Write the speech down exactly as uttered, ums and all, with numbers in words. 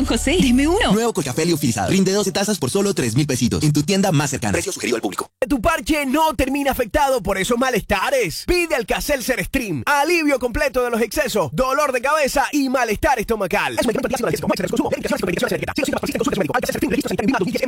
don José. Deme uno. Nuevo Colcafé liofilizado. Rinde doce tazas por solo tres mil pesitos. En tu tienda más cercana. Precio sugerido al público. Tu parche no termina afectado por esos malestares. Pide Alka-Seltzer Stream. Alivio completo de los excesos, dolor de cabeza y malestar estomacal. Es un medicamento clásico de la consumo.